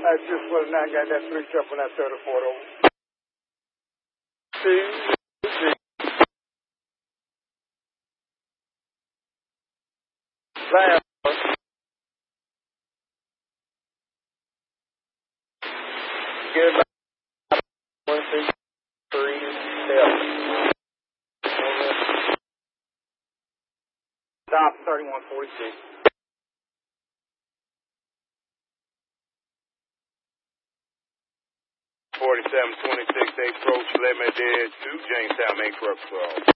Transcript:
I just was not got that switch up when I started Ford over. See? Bam. Good. 1, 2, 3, Stop 3146. 4726 approach limited to Jamestown, make truck 12.